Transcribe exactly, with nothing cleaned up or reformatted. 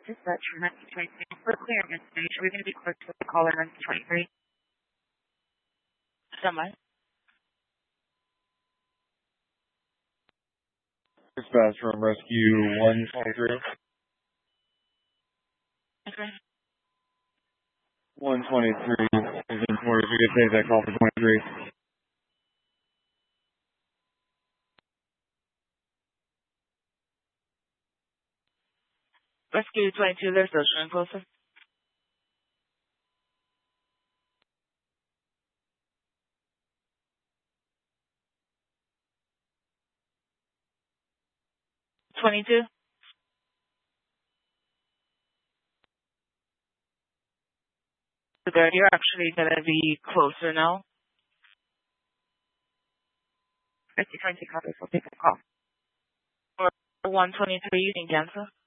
dispatch for nineteen twenty-three. For clearing information, we're going to be close to the caller nineteen twenty-three. Someone. Dispatch from Rescue one twenty-three. Okay. one twenty-three is in order. If you could take that call for twenty-three. Rescue twenty-two, there's social closer. twenty-two. So there, you're actually going to be closer now. Rescue twenty-two, copy, so take a call. For one twenty-three, you can cancel.